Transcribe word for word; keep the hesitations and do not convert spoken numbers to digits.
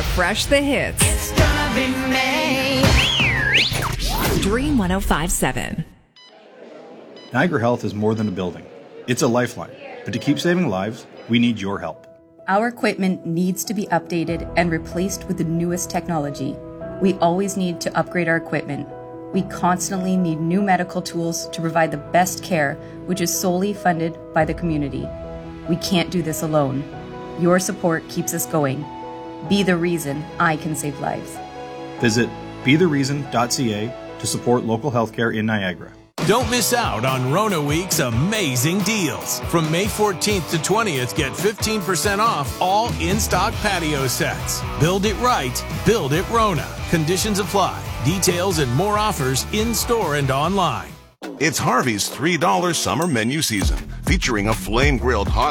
refresh the hits. It's gonna be May. Dream one oh five point seven. Niagara Health is more than a building. It's a lifeline. But to keep saving lives, we need your help. Our equipment needs to be updated and replaced with the newest technology. We always need to upgrade our equipment. We constantly need new medical tools to provide the best care, which is solely funded by the community. We can't do this alone. Your support keeps us going. Be the reason I can save lives. Visit be the reason dot c a to support local healthcare in Niagara. Don't miss out on Rona Week's amazing deals. From May fourteenth to twentieth, get fifteen percent off all in-stock patio sets. Build it right, build it Rona. Conditions apply. Details and more offers in-store and online. It's Harvey's three dollar summer menu season, featuring a flame-grilled hot